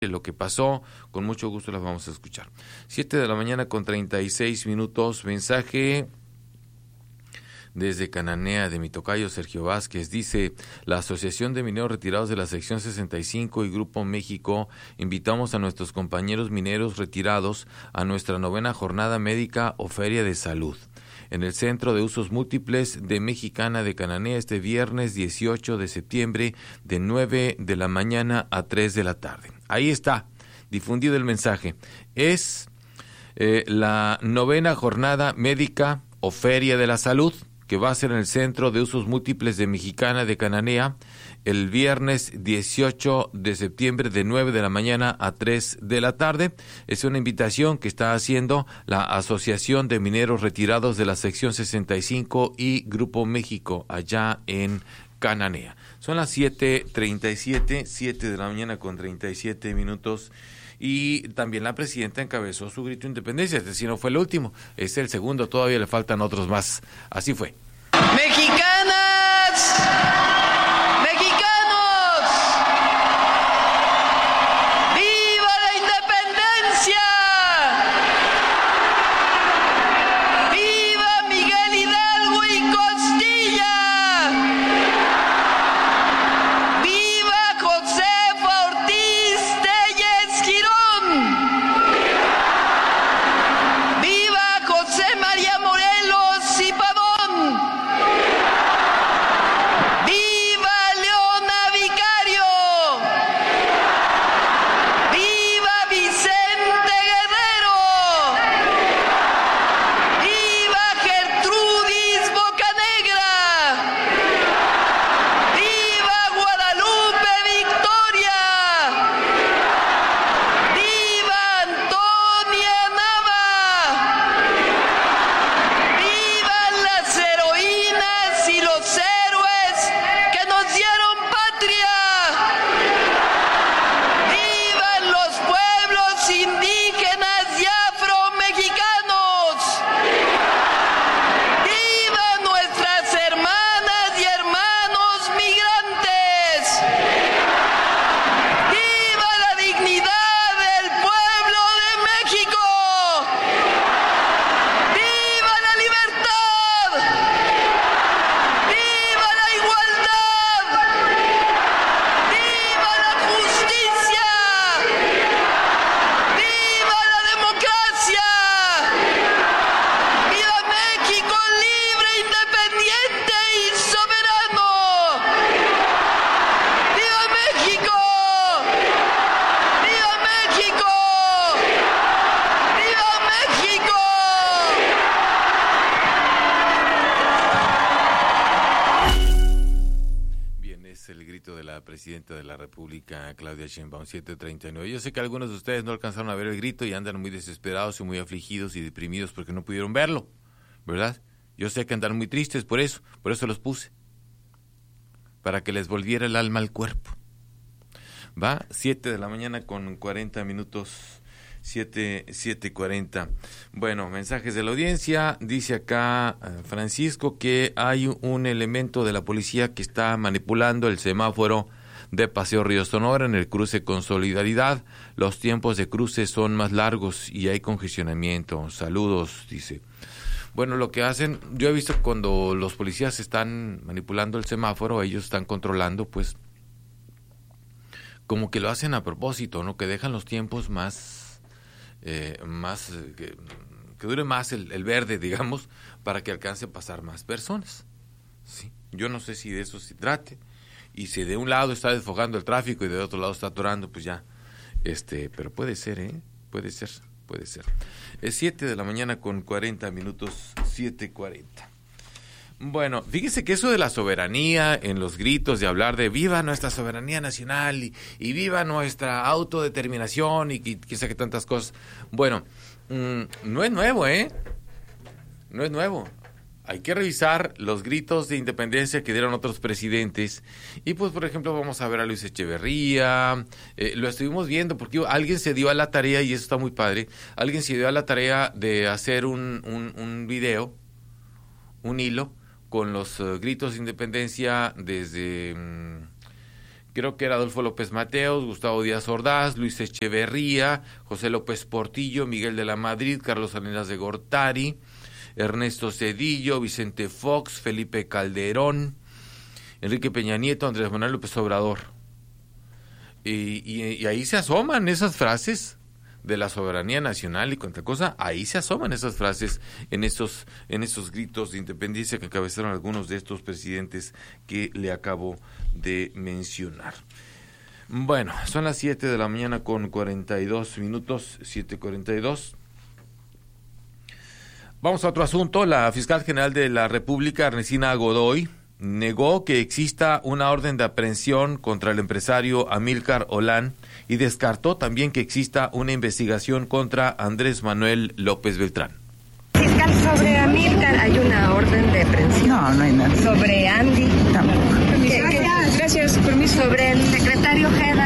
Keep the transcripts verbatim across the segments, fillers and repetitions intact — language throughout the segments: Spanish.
lo que pasó, con mucho gusto las vamos a escuchar. Siete de la mañana con treinta y seis minutos, mensaje desde Cananea de mi tocayo Sergio Vázquez. Dice: la Asociación de Mineros Retirados de la Sección sesenta y cinco y Grupo México invitamos a nuestros compañeros mineros retirados a nuestra novena jornada médica o feria de salud en el Centro de Usos Múltiples de Mexicana de Cananea este viernes dieciocho de septiembre de nueve de la mañana a tres de la tarde. Ahí está, difundido el mensaje. Es eh, la novena jornada médica o feria de la salud que va a ser en el Centro de Usos Múltiples de Mexicana de Cananea el viernes dieciocho de septiembre de nueve de la mañana a tres de la tarde. Es una invitación que está haciendo la Asociación de Mineros Retirados de la Sección sesenta y cinco y Grupo México allá en Cananea. Son las siete treinta y siete, siete de la mañana con treinta y siete minutos. Y también la presidenta encabezó su grito de independencia. Este sí no fue el último, es el segundo, todavía le faltan otros más. Así fue. Mexicanas, mexicanos, ¡viva la independencia! ¡Viva Miguel Hidalgo y Costilla! ¡Viva Josefa Ortiz Telles Girón! ¡Viva José María Morelos y Pavón! ¡Viva Leona Vicario! ¡Viva Vicente Guerrero! ¡Viva Gertrudis Bocanegra! ¡Viva Guadalupe Victoria! ¡Viva Antonia Nava! ¡Vivan las heroínas y los héroes que nos dieron patria! ¡Vivan los pueblos indígenas y afromexicanos! ¡Vivan nuestras hermanas y hermanos migrantes! ¡Viva la dignidad del pueblo de México! ¡Viva la libertad! ¡Viva la igualdad! ¡Viva la justicia! ¡Viva la democracia! ¡Viva México libre, independiente y soberano! ¡Viva México! ¡Viva México! ¡Viva México! Bien, es el grito de la presidenta de la República, Claudia Sheinbaum, siete treinta y nueve. Yo sé que algunos de ustedes no alcanzaron a ver el grito y andan muy desesperados y muy afligidos y deprimidos porque no pudieron verlo, ¿verdad? Yo sé que andan muy tristes por eso, por eso los puse, para que les volviera el alma al cuerpo. Va, siete de la mañana con cuarenta minutos, siete, siete cuarenta. Bueno, mensajes de la audiencia. Dice acá eh, Francisco que hay un elemento de la policía que está manipulando el semáforo de Paseo Río Sonora en el cruce con Solidaridad. Los tiempos de cruce son más largos y hay congestionamiento. Saludos, dice. Bueno, lo que hacen, yo he visto cuando los policías están manipulando el semáforo, ellos están controlando, pues, como que lo hacen a propósito, ¿no? Que dejan los tiempos más, eh, más eh, que, que dure más el, el verde, digamos, para que alcance a pasar más personas. Sí. Yo no sé si de eso se trate. Y si de un lado está desfogando el tráfico y de otro lado está atorando, pues ya, este, pero puede ser, ¿eh? Puede ser, puede ser. Es siete de la mañana con cuarenta minutos, siete cuarenta. Bueno, fíjese que eso de la soberanía en los gritos de hablar de viva nuestra soberanía nacional y, y viva nuestra autodeterminación y que sé que tantas cosas. Bueno, mmm, no es nuevo, ¿eh? No es nuevo. Hay que revisar los gritos de independencia que dieron otros presidentes. Y pues, por ejemplo, vamos a ver a Luis Echeverría. Eh, lo estuvimos viendo porque alguien se dio a la tarea, y eso está muy padre, alguien se dio a la tarea de hacer un, un, un video, un hilo, con los uh, gritos de independencia desde... Um, creo que era Adolfo López Mateos, Gustavo Díaz Ordaz, Luis Echeverría, José López Portillo, Miguel de la Madrid, Carlos Salinas de Gortari, Ernesto Zedillo, Vicente Fox, Felipe Calderón, Enrique Peña Nieto, Andrés Manuel López Obrador. Y, y, y ahí se asoman esas frases de la soberanía nacional y cuanta cosa, ahí se asoman esas frases en estos, en estos gritos de independencia que encabezaron algunos de estos presidentes que le acabo de mencionar. Bueno, son las siete de la mañana con cuarenta y dos minutos, siete cuarenta y dos. Vamos a otro asunto. La fiscal general de la República, Ernestina Godoy, negó que exista una orden de aprehensión contra el empresario Amílcar Olán y descartó también que exista una investigación contra Andrés Manuel López Beltrán. Fiscal, sobre Amílcar hay una orden de aprehensión. No, no hay nada. Sobre Andy. Tampoco. Gracias, gracias, permiso. Sobre el secretario Ojeda.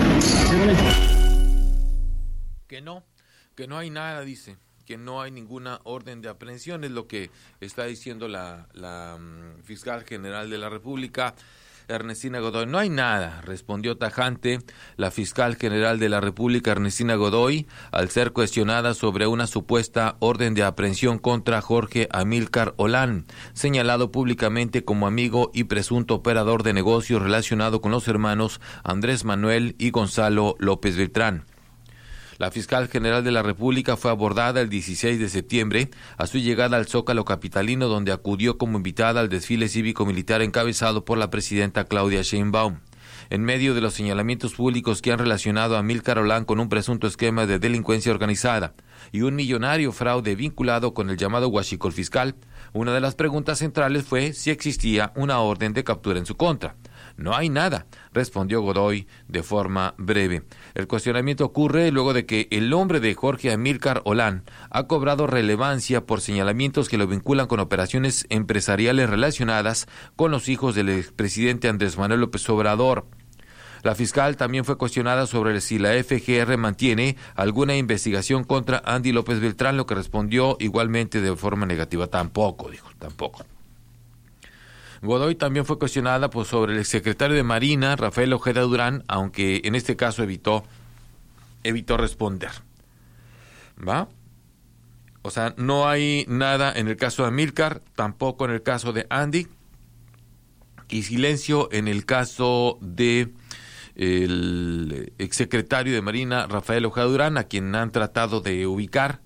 Que no, que no hay nada, dice. Que no hay ninguna orden de aprehensión, es lo que está diciendo la, la um, fiscal general de la República, Ernestina Godoy. No hay nada, respondió tajante la fiscal general de la República, Ernestina Godoy, al ser cuestionada sobre una supuesta orden de aprehensión contra Jorge Amílcar Olán, señalado públicamente como amigo y presunto operador de negocios relacionado con los hermanos Andrés Manuel y Gonzalo López Beltrán. La fiscal general de la República fue abordada el dieciséis de septiembre a su llegada al Zócalo capitalino, donde acudió como invitada al desfile cívico-militar encabezado por la presidenta Claudia Sheinbaum. En medio de los señalamientos públicos que han relacionado a Amílcar Olán con un presunto esquema de delincuencia organizada y un millonario fraude vinculado con el llamado huachicol fiscal, una de las preguntas centrales fue si existía una orden de captura en su contra. No hay nada, respondió Godoy de forma breve. El cuestionamiento ocurre luego de que el nombre de Jorge Amílcar Olán ha cobrado relevancia por señalamientos que lo vinculan con operaciones empresariales relacionadas con los hijos del expresidente Andrés Manuel López Obrador. La fiscal también fue cuestionada sobre si la F G R mantiene alguna investigación contra Andy López Beltrán, lo que respondió igualmente de forma negativa. Tampoco, dijo, tampoco. Godoy también fue cuestionada pues, sobre el exsecretario de Marina, Rafael Ojeda Durán, aunque en este caso evitó, evitó responder. ¿Va? O sea, no hay nada en el caso de Amílcar, tampoco en el caso de Andy, y silencio en el caso de el exsecretario de Marina, Rafael Ojeda Durán, a quien han tratado de ubicar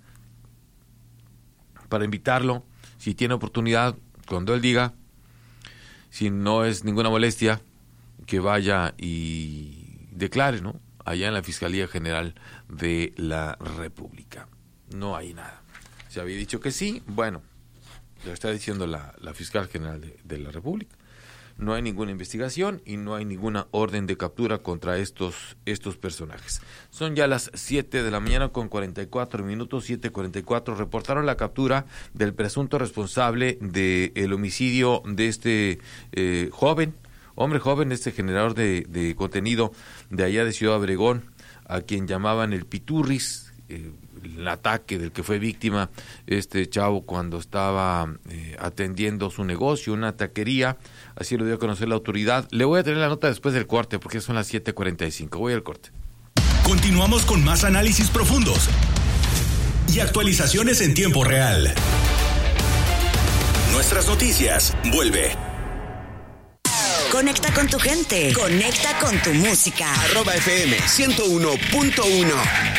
para invitarlo, si tiene oportunidad, cuando él diga, si no es ninguna molestia, que vaya y declare, ¿no? Allá en la Fiscalía General de la República. No hay nada. Se había dicho que sí, bueno, lo está diciendo la, la Fiscal General de, de la República. No hay ninguna investigación y no hay ninguna orden de captura contra estos, estos personajes. Son ya las siete de la mañana con cuarenta y cuatro minutos, siete cuarenta y cuatro. Reportaron la captura del presunto responsable del homicidio de este eh, joven, hombre joven, este generador de, de contenido de allá de Ciudad Obregón, a quien llamaban el Piturris, eh, el ataque del que fue víctima este chavo cuando estaba eh, atendiendo su negocio, una taquería. Así lo dio a conocer la autoridad. Le voy a tener la nota después del corte, porque son las siete cuarenta y cinco. Voy al corte. Continuamos con más análisis profundos y actualizaciones en tiempo real. Nuestras noticias. Vuelve. Conecta con tu gente. Conecta con tu música. Arroba F M ciento uno punto uno.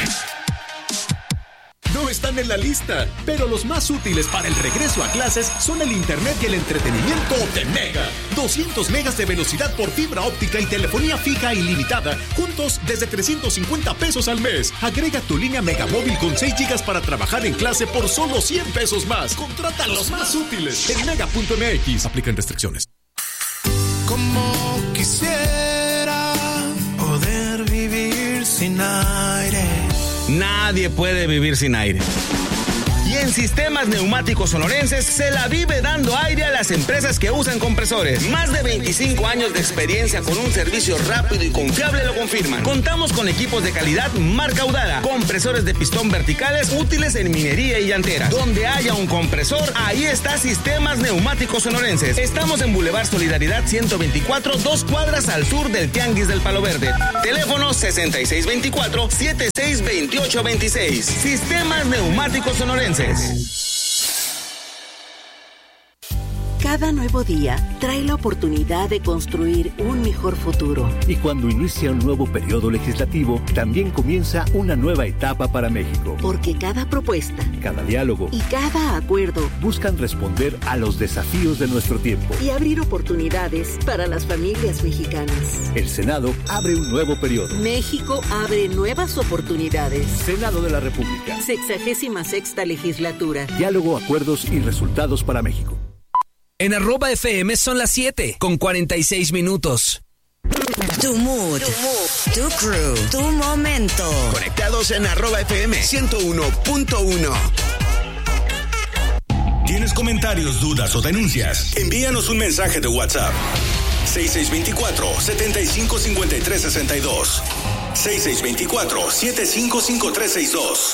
No están en la lista, pero los más útiles para el regreso a clases son el internet y el entretenimiento de Mega. doscientos megas de velocidad por fibra óptica y telefonía fija ilimitada, juntos desde trescientos cincuenta pesos al mes. Agrega tu línea Megamóvil con seis gigas para trabajar en clase por solo cien pesos más. Contrata los más útiles en mega punto m x. Aplican restricciones. Como quisiera poder vivir sin aire. Nadie puede vivir sin aire. Y en Sistemas Neumáticos Sonorenses se la vive dando aire a las empresas que usan compresores. Más de veinticinco años de experiencia con un servicio rápido y confiable lo confirman. Contamos con equipos de calidad marca Udara, compresores de pistón verticales útiles en minería y llantera. Donde haya un compresor, ahí está Sistemas Neumáticos Sonorenses. Estamos en Boulevard Solidaridad ciento veinticuatro, dos cuadras al sur del Tianguis del Palo Verde. Teléfono sesenta y seis veinticuatro, setenta y seis veintiocho veintiséis. Sistemas Neumáticos Sonorenses. Cada nuevo día trae la oportunidad de construir un mejor futuro. Y cuando inicia un nuevo periodo legislativo, también comienza una nueva etapa para México. Porque cada propuesta, cada diálogo y cada acuerdo buscan responder a los desafíos de nuestro tiempo y abrir oportunidades para las familias mexicanas. El Senado abre un nuevo periodo. México abre nuevas oportunidades. Senado de la República. Sexagésima sexta legislatura. Diálogo, acuerdos y resultados para México. En arroba F M son las siete con cuarenta y seis minutos. Tu mood, tu, mood, tu crew, tu momento. Conectados en arroba F M ciento uno punto uno. ¿Tienes comentarios, dudas o denuncias? Envíanos un mensaje de WhatsApp. seis seis dos cuatro, siete cinco cinco tres seis dos. seis seis dos cuatro, siete cinco cinco tres seis dos.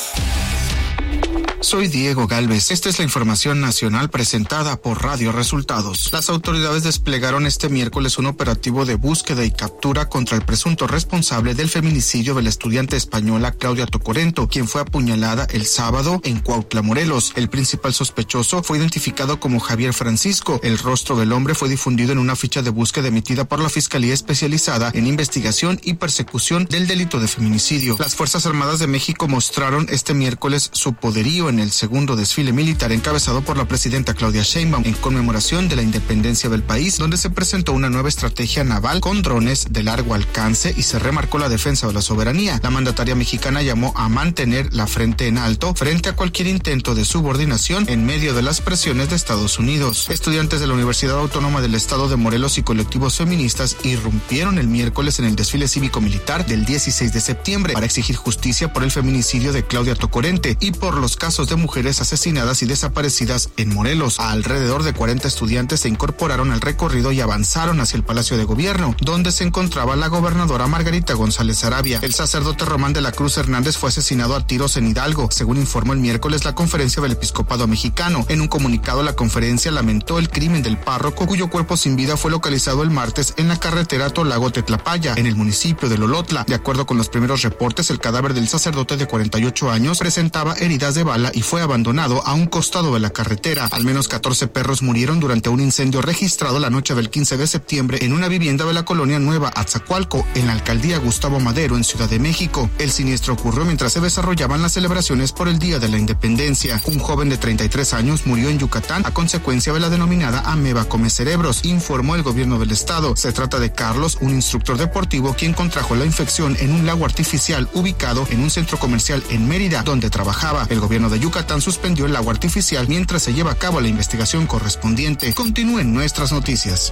Soy Diego Galvez. Esta es la información nacional presentada por Radio Resultados. Las autoridades desplegaron este miércoles un operativo de búsqueda y captura contra el presunto responsable del feminicidio de la estudiante española Claudia Tocorento, quien fue apuñalada el sábado en Cuautla, Morelos. El principal sospechoso fue identificado como Javier Francisco. El rostro del hombre fue difundido en una ficha de búsqueda emitida por la Fiscalía Especializada en Investigación y Persecución del Delito de Feminicidio. Las Fuerzas Armadas de México mostraron este miércoles su poderío en el segundo desfile militar encabezado por la presidenta Claudia Sheinbaum en conmemoración de la independencia del país, donde se presentó una nueva estrategia naval con drones de largo alcance y se remarcó la defensa de la soberanía. La mandataria mexicana llamó a mantener la frente en alto frente a cualquier intento de subordinación en medio de las presiones de Estados Unidos. Estudiantes de la Universidad Autónoma del Estado de Morelos y colectivos feministas irrumpieron el miércoles en el desfile cívico-militar del dieciséis de septiembre para exigir justicia por el feminicidio de Claudia Tocorente y por los casos de mujeres asesinadas y desaparecidas en Morelos. Alrededor de cuarenta estudiantes se incorporaron al recorrido y avanzaron hacia el Palacio de Gobierno, donde se encontraba la gobernadora Margarita González Arabia. El sacerdote Román de la Cruz Hernández fue asesinado a tiros en Hidalgo, según informó el miércoles la Conferencia del Episcopado Mexicano. En un comunicado, la conferencia lamentó el crimen del párroco, cuyo cuerpo sin vida fue localizado el martes en la carretera Tolago-Tetlapaya, en el municipio de Lolotla. De acuerdo con los primeros reportes, el cadáver del sacerdote de cuarenta y ocho años presentaba heridas de bala y fue abandonado a un costado de la carretera. Al menos catorce perros murieron durante un incendio registrado la noche del quince de septiembre en una vivienda de la colonia Nueva Atzacualco, en la alcaldía Gustavo Madero, en Ciudad de México. El siniestro ocurrió mientras se desarrollaban las celebraciones por el Día de la Independencia. Un joven de treinta y tres años murió en Yucatán a consecuencia de la denominada ameba come cerebros, informó el gobierno del estado. Se trata de Carlos, un instructor deportivo quien contrajo la infección en un lago artificial ubicado en un centro comercial en Mérida, donde trabajaba. El gobierno de Yucatán suspendió el agua artificial mientras se lleva a cabo la investigación correspondiente. Continúen nuestras noticias.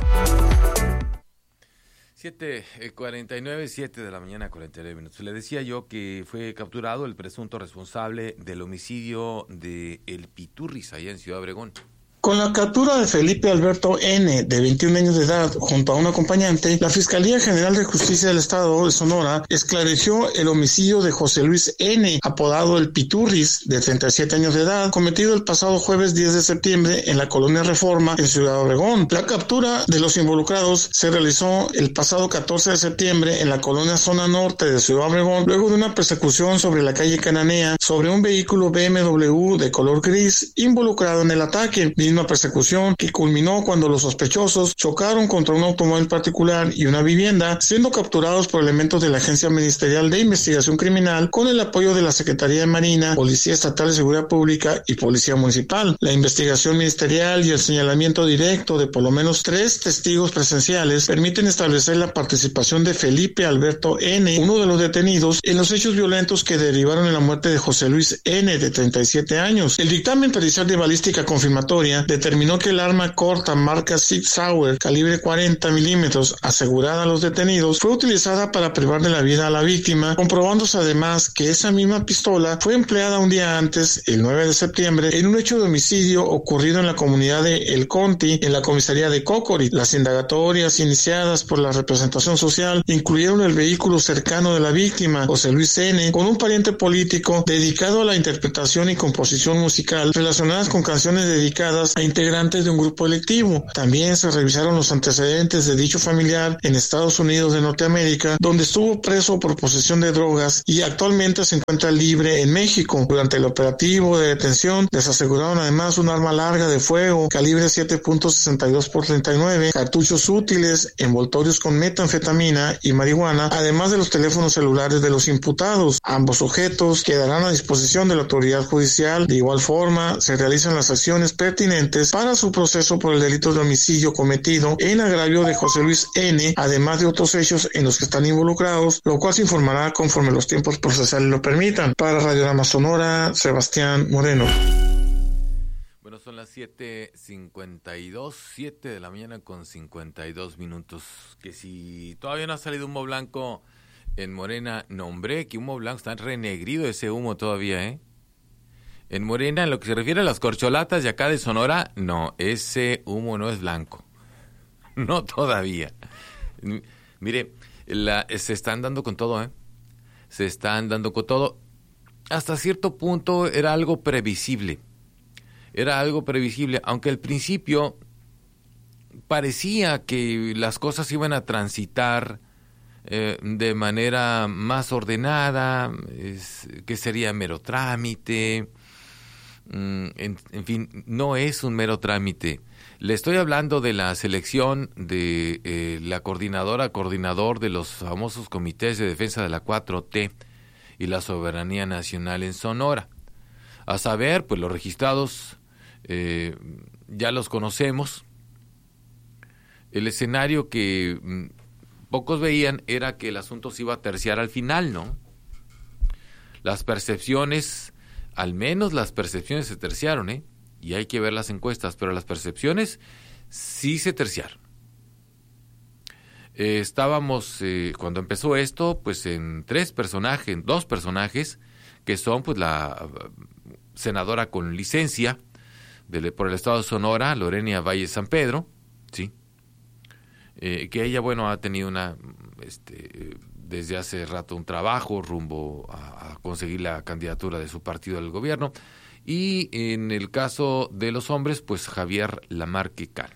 siete cuarenta y nueve, siete de la mañana, cuarenta y nueve minutos. Le decía yo que fue capturado el presunto responsable del homicidio de El Piturris allá en Ciudad Obregón. Con la captura de Felipe Alberto N., de veintiún años de edad, junto a un acompañante, la Fiscalía General de Justicia del Estado de Sonora esclareció el homicidio de José Luis N., apodado El Piturris, de treinta y siete años de edad, cometido el pasado jueves diez de septiembre en la colonia Reforma, en Ciudad Obregón. La captura de los involucrados se realizó el pasado catorce de septiembre en la colonia Zona Norte de Ciudad Obregón, luego de una persecución sobre la calle Cananea sobre un vehículo B M W de color gris involucrado en el ataque. Una persecución que culminó cuando los sospechosos chocaron contra un automóvil particular y una vivienda, siendo capturados por elementos de la Agencia Ministerial de Investigación Criminal con el apoyo de la Secretaría de Marina, Policía Estatal de Seguridad Pública y Policía Municipal. La investigación ministerial y el señalamiento directo de por lo menos tres testigos presenciales permiten establecer la participación de Felipe Alberto N., uno de los detenidos, en los hechos violentos que derivaron en la muerte de José Luis N., de treinta y siete años. El dictamen pericial de balística confirmatoria determinó que el arma corta marca Sig Sauer, calibre cuarenta milímetros, asegurada a los detenidos, fue utilizada para privar de la vida a la víctima, comprobándose además que esa misma pistola fue empleada un día antes, el nueve de septiembre, en un hecho de homicidio ocurrido en la comunidad de El Conti, en la comisaría de Cocori. Las indagatorias iniciadas por la representación social incluyeron el vehículo cercano de la víctima, José Luis N., con un pariente político dedicado a la interpretación y composición musical relacionadas con canciones dedicadas a integrantes de un grupo electivo. También se revisaron los antecedentes de dicho familiar en Estados Unidos de Norteamérica, donde estuvo preso por posesión de drogas y actualmente se encuentra libre en México. Durante el operativo de detención les aseguraron además un arma larga de fuego calibre siete punto sesenta y dos por treinta y nueve, cartuchos útiles, envoltorios con metanfetamina y marihuana, además de los teléfonos celulares de los imputados. Ambos objetos quedarán a disposición de la autoridad judicial. De igual forma, se realizan las acciones pertinentes para su proceso por el delito de homicidio cometido en agravio de José Luis N., además de otros hechos en los que están involucrados, lo cual se informará conforme los tiempos procesales lo permitan. Para Radiorama Sonora, Sebastián Moreno. Bueno, son las siete cincuenta y dos, siete de la mañana con cincuenta y dos minutos. Que si todavía no ha salido humo blanco en Morena, no, hombre, que humo blanco, está renegrido ese humo todavía, ¿eh? En Morena, en lo que se refiere a las corcholatas de acá de Sonora, no, ese humo no es blanco. No todavía. Mire, la, se están dando con todo, ¿eh? Se están dando con todo. Hasta cierto punto era algo previsible. Era algo previsible, aunque al principio parecía que las cosas iban a transitar eh, de manera más ordenada, es, que sería mero trámite. Mm, en, en fin, no es un mero trámite. Le estoy hablando de la selección de eh, la coordinadora, coordinador de los famosos comités de defensa de la cuatro T y la soberanía nacional en Sonora. A saber, pues los registrados eh, ya los conocemos. El escenario que mm, pocos veían era que el asunto se iba a terciar al final, ¿no? Las percepciones, al menos las percepciones se terciaron, ¿eh? Y hay que ver las encuestas, pero las percepciones sí se terciaron. Eh, estábamos, eh, cuando empezó esto, pues en tres personajes, en dos personajes, que son pues la senadora con licencia de, por el estado de Sonora, Lorena Valle San Pedro, ¿sí? Eh, que ella, bueno, ha tenido una, este, desde hace rato un trabajo rumbo a, a conseguir la candidatura de su partido al gobierno. Y en el caso de los hombres, pues Javier Lamarque Cano.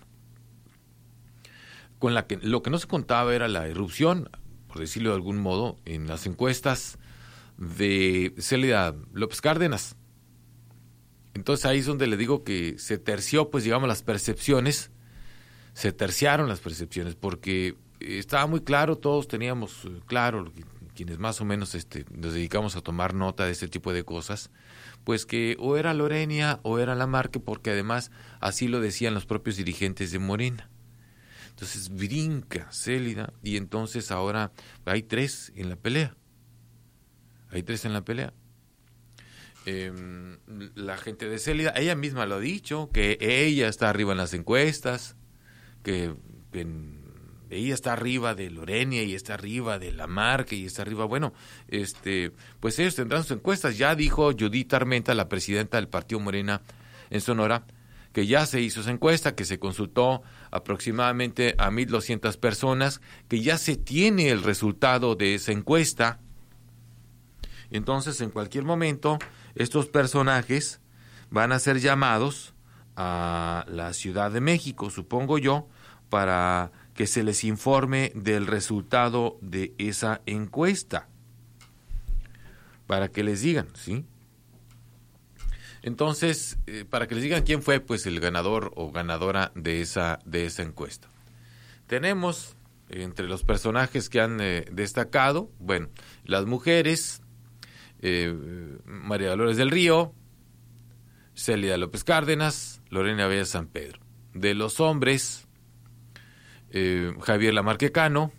Con la que lo que no se contaba era la irrupción, por decirlo de algún modo, en las encuestas de Célida López Cárdenas. Entonces ahí es donde le digo que se terció, pues digamos, las percepciones, se terciaron las percepciones, porque estaba muy claro, todos teníamos claro, quienes más o menos este, nos dedicamos a tomar nota de este tipo de cosas, pues que o era Lorena o era Lamarque, porque además así lo decían los propios dirigentes de Morena. Entonces brinca Célida y entonces ahora hay tres en la pelea. Hay tres en la pelea. Eh, la gente de Célida, ella misma lo ha dicho, que ella está arriba en las encuestas, que, que ella está arriba de Lorena y está arriba de Lamarque y está arriba, bueno, este, pues ellos tendrán sus encuestas. Ya dijo Judith Armenta, la presidenta del Partido Morena en Sonora, que ya se hizo esa encuesta, que se consultó aproximadamente a mil doscientas personas, que ya se tiene el resultado de esa encuesta. Entonces, en cualquier momento, estos personajes van a ser llamados a la Ciudad de México, supongo yo, para que se les informe del resultado de esa encuesta, para que les digan, ¿sí? Entonces, eh, para que les digan quién fue, pues, el ganador o ganadora de esa de esa encuesta. Tenemos eh, entre los personajes que han eh, destacado, bueno, las mujeres, eh, María Dolores del Río, Célida López Cárdenas, Lorena Valle San Pedro. De los hombres, eh, Javier Lamarque Cano,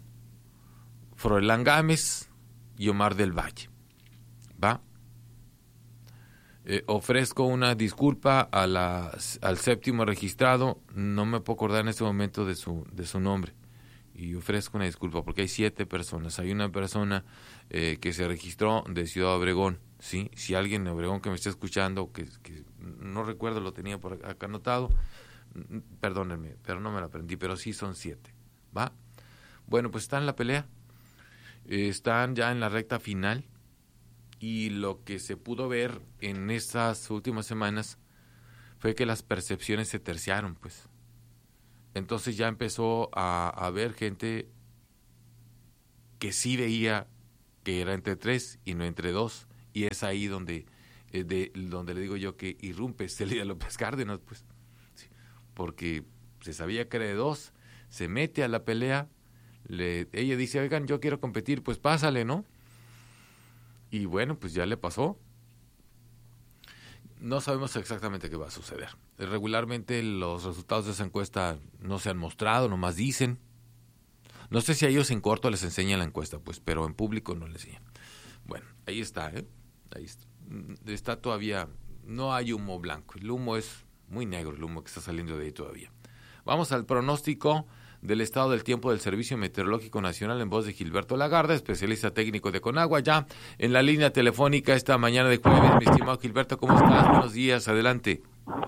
Froilán Gámez y Omar del Valle. ¿Va? Eh, ofrezco una disculpa a la, al séptimo registrado, no me puedo acordar en este momento de su, de su nombre, y ofrezco una disculpa porque hay siete personas. Hay una persona eh, que se registró de Ciudad Obregón, ¿sí? Si alguien de Obregón que me está escuchando, que, que no recuerdo, lo tenía por acá anotado, perdónenme, pero no me lo aprendí, pero sí son siete, ¿va? Bueno, pues están en la pelea, eh, están ya en la recta final, y lo que se pudo ver en estas últimas semanas fue que las percepciones se terciaron, pues. Entonces ya empezó a, a haber gente que sí veía que era entre tres y no entre dos, y es ahí donde, eh, de, donde le digo yo que irrumpe Celia López Cárdenas, pues, sí, porque se sabía que era de dos, se mete a la pelea, le, ella dice, oigan, yo quiero competir, pues pásale, ¿no? Y bueno, pues ya le pasó. No sabemos exactamente qué va a suceder. Regularmente los resultados de esa encuesta no se han mostrado, nomás dicen. No sé si a ellos en corto les enseñan la encuesta, pues, pero en público no les enseñan. Bueno, ahí está, ¿eh? Ahí está. Está todavía, no hay humo blanco. El humo es muy negro, el humo que está saliendo de ahí todavía. Vamos al pronóstico del estado del tiempo del Servicio Meteorológico Nacional en voz de Gilberto Lagarda, especialista técnico de Conagua, ya en la línea telefónica esta mañana de jueves. Mi estimado Gilberto, ¿cómo estás? Buenos días, adelante.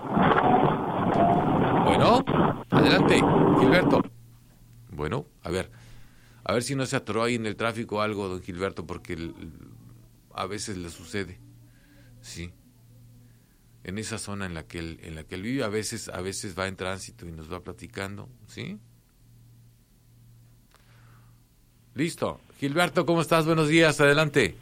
Bueno, adelante, Gilberto. Bueno, a ver, a ver si no se atoró ahí en el tráfico algo, don Gilberto, porque el, a veces le sucede, sí. En esa zona en la que él, en la que él vive, a veces, a veces va en tránsito y nos va platicando, ¿sí? Listo. Gilberto, ¿cómo estás? Buenos días, adelante.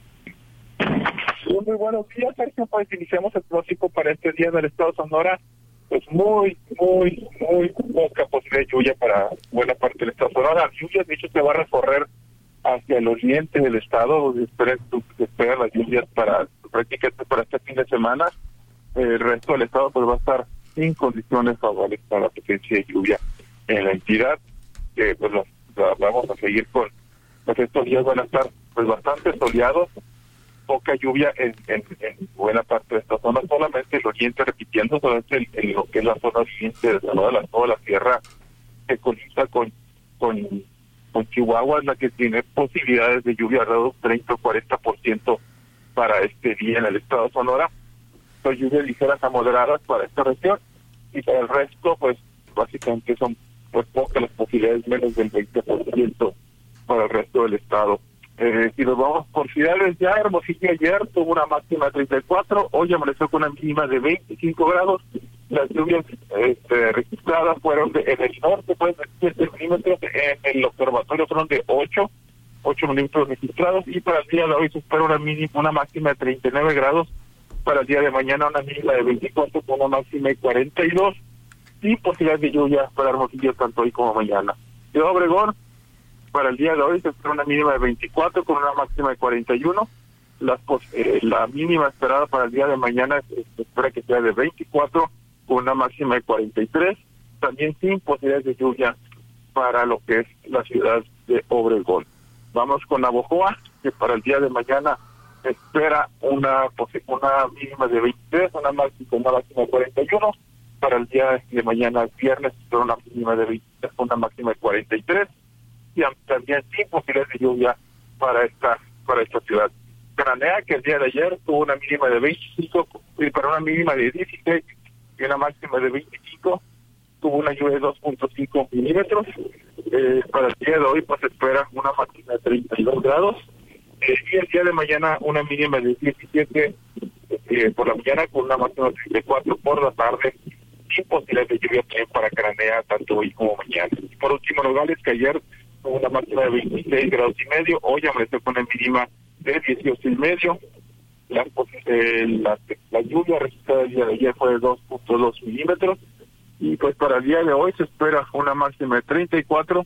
Sí, muy buenos días, Sergio. Pues iniciamos el pronóstico para este día del estado de Sonora. Pues muy, muy, muy poca posibilidad de lluvia para buena parte del estado de Sonora. La lluvia, de hecho, se va a recorrer hacia el oriente del estado, donde esperan, esperan las lluvias para prácticamente para este fin de semana. El resto del estado pues va a estar sin condiciones favorables para la presencia de lluvia en la entidad. Que pues lo, lo, vamos a seguir con pues estos días van a estar pues bastante soleados, poca lluvia en, en, en buena parte de esta zona, solamente el oriente, repitiendo, solamente en, en lo que es la zona oriente de toda la, toda la sierra que conecta con, con, con Chihuahua, es la que tiene posibilidades de lluvia alrededor del treinta o cuarenta por ciento para este día en el estado de Sonora. Son lluvias ligeras a moderadas para esta región, y para el resto, pues básicamente son pues pocas las posibilidades, menos del veinte por ciento para el resto del estado. Eh, si nos vamos por ciudades, ya Hermosillo ayer tuvo una máxima de treinta y cuatro, hoy amaneció con una mínima de veinticinco grados. Las lluvias este, registradas fueron de, en el norte, pues de siete milímetros, en el observatorio fueron de ocho milímetros registrados, y para el día de hoy se espera una mínima, una máxima de treinta y nueve grados, para el día de mañana una mínima de veinticuatro con una máxima de cuarenta y dos, y posibilidades de lluvia para Hermosillo tanto hoy como mañana. Ciudad Obregón, para el día de hoy se espera una mínima de veinticuatro con una máxima de cuarenta y uno. Las, eh, la mínima esperada para el día de mañana se, se espera que sea de veinticuatro con una máxima de cuarenta y tres. También sin posibilidades de lluvia para lo que es la ciudad de Obregón. Vamos con Navojoa, que para el día de mañana se espera una, una mínima de veintitrés, una máxima, una máxima de cuarenta y uno. Para el día de mañana, viernes, se espera una mínima de veintitrés, una máxima de cuarenta y tres. Y también sin posibilidades de lluvia para esta para esta ciudad. Cananea, que el día de ayer tuvo una mínima de veinticinco y para una mínima de dieciséis y una máxima de veinticinco, tuvo una lluvia de dos punto cinco milímetros. Eh, para el día de hoy pues se espera una máxima de treinta y dos grados, eh, y el día de mañana una mínima de diecisiete eh, por la mañana con una máxima de treinta y cuatro por la tarde, sin posibilidades de lluvia también para Cananea tanto hoy como mañana. Y por último, Nogales, que ayer con una máxima de veintiséis grados y medio, hoy amaneció con una mínima de dieciocho y medio. La, eh, la, la lluvia registrada el día de ayer fue de dos punto dos milímetros, y pues para el día de hoy se espera una máxima de treinta y cuatro,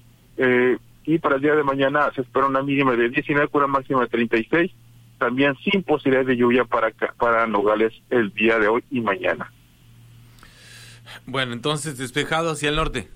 eh, y para el día de mañana se espera una mínima de diecinueve con una máxima de treinta y seis, también sin posibilidad de lluvia para, para Nogales el día de hoy y mañana. Bueno, entonces despejado hacia el norte.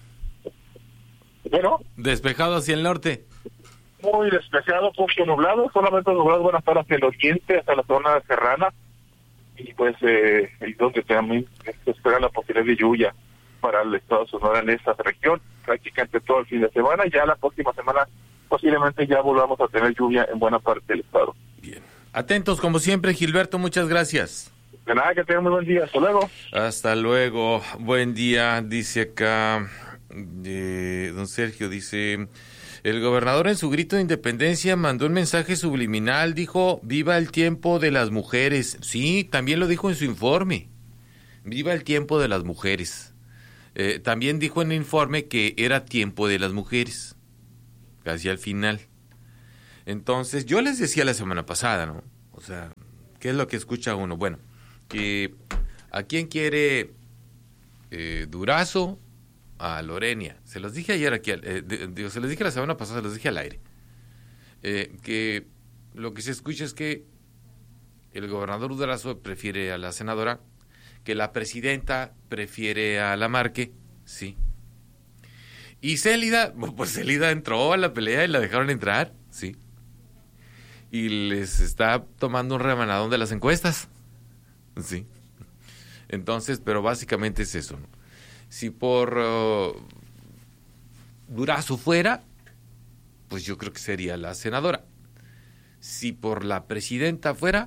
Bueno. Despejado hacia el norte. Muy despejado, poco nublado, solamente los nublados van a estar hacia el oriente, hasta la zona serrana. y pues eh, y donde también se espera la posibilidad de lluvia para el estado de Sonora en esta región, prácticamente todo el fin de semana. Ya la próxima semana posiblemente ya volvamos a tener lluvia en buena parte del estado. Bien. Atentos como siempre, Gilberto, muchas gracias. De nada, que tengan muy buen día. Hasta luego. Hasta luego. Buen día, dice acá eh, don Sergio, dice... El gobernador en su grito de independencia mandó un mensaje subliminal, dijo, viva el tiempo de las mujeres. Sí, también lo dijo en su informe, viva el tiempo de las mujeres. Eh, también dijo en el informe que era tiempo de las mujeres, casi al final. Entonces, yo les decía la semana pasada, ¿no? O sea, ¿qué es lo que escucha uno? Bueno, que a quién quiere eh, Durazo, a Lorenia. Se los dije ayer aquí, eh, digo, se los dije la semana pasada, se los dije al aire. Eh, que lo que se escucha es que el gobernador Durazo prefiere a la senadora, que la presidenta prefiere a Lamarque, sí. Y Célida, pues Célida entró a la pelea y la dejaron entrar, sí. Y les está tomando un remanadón de las encuestas, sí. Entonces, pero básicamente es eso, ¿no? Si por uh, Durazo fuera, pues yo creo que sería la senadora. Si por la presidenta fuera,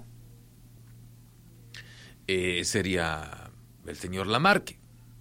eh, sería el señor Lamarque.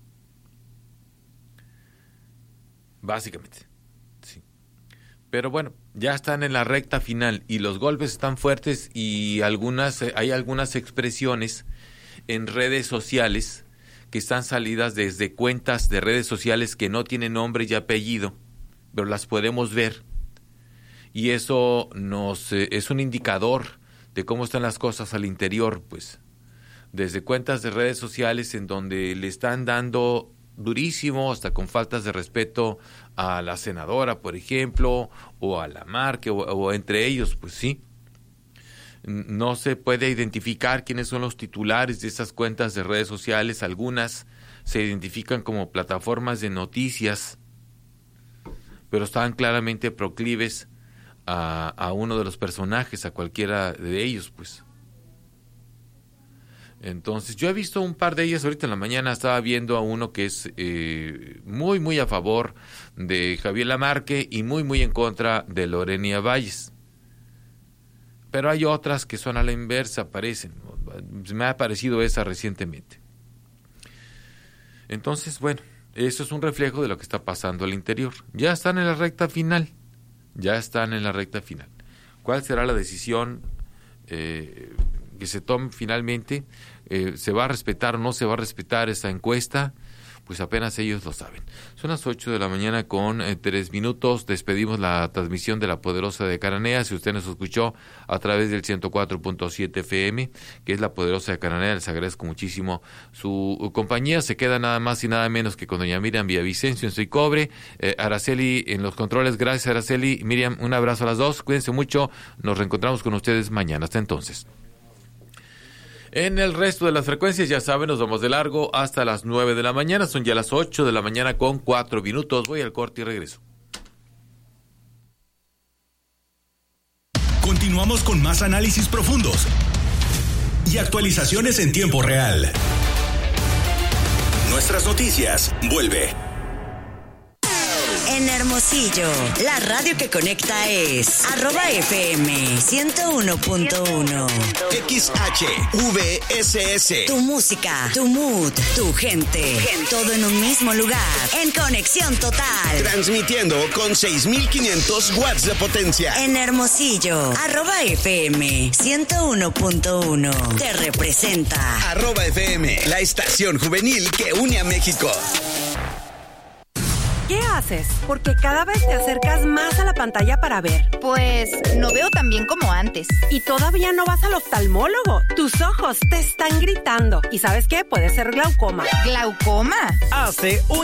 Básicamente, sí. Pero bueno, ya están en la recta final y los golpes están fuertes y algunas hay algunas expresiones en redes sociales que están salidas desde cuentas de redes sociales que no tienen nombre y apellido, pero las podemos ver. Y eso nos eh, es un indicador de cómo están las cosas al interior, pues. Desde cuentas de redes sociales en donde le están dando durísimo, hasta con faltas de respeto a la senadora, por ejemplo, o a Lamarque, o, o entre ellos, pues sí. No se puede identificar quiénes son los titulares de esas cuentas de redes sociales. Algunas se identifican como plataformas de noticias, pero están claramente proclives a, a uno de los personajes, a cualquiera de ellos, pues. Entonces, yo he visto un par de ellas ahorita en la mañana. Estaba viendo a uno que es eh, muy, muy a favor de Javier Lamarque y muy, muy en contra de Lorenia Valles. Pero hay otras que son a la inversa, parecen. Me ha parecido esa recientemente. Entonces, bueno, eso es un reflejo de lo que está pasando al interior. Ya están en la recta final. Ya están en la recta final. ¿Cuál será la decisión eh, que se tome finalmente? Eh, ¿Se va a respetar o no se va a respetar esta encuesta? Pues apenas ellos lo saben. Son las ocho de la mañana con eh, tres minutos. Despedimos la transmisión de La Poderosa de Cananea. Si usted nos escuchó a través del ciento cuatro punto siete F M, que es La Poderosa de Cananea, les agradezco muchísimo su compañía. Se queda nada más y nada menos que con doña Miriam Villavicencio en Soy Cobre. Eh, Araceli en los controles. Gracias, Araceli. Miriam, un abrazo a las dos. Cuídense mucho. Nos reencontramos con ustedes mañana. Hasta entonces. En el resto de las frecuencias, ya saben, nos vamos de largo hasta las nueve de la mañana. Son ya las ocho de la mañana con cuatro minutos. Voy al corte y regreso. Continuamos con más análisis profundos y actualizaciones en tiempo real. Nuestras noticias. Vuelve. En Hermosillo, la radio que conecta es arroba F M ciento uno punto uno. X H V S S. Tu música, tu mood, tu gente. Todo en un mismo lugar. En conexión total. Transmitiendo con seis mil quinientos watts de potencia. En Hermosillo, arroba F M ciento uno punto uno. Te representa. Arroba F M, la estación juvenil que une a México. ¿Qué haces? Porque cada vez te acercas más a la pantalla para ver. Pues no veo tan bien como antes. Y todavía no vas al oftalmólogo. Tus ojos te están gritando. ¿Y sabes qué? Puede ser glaucoma. ¿Glaucoma? Hace un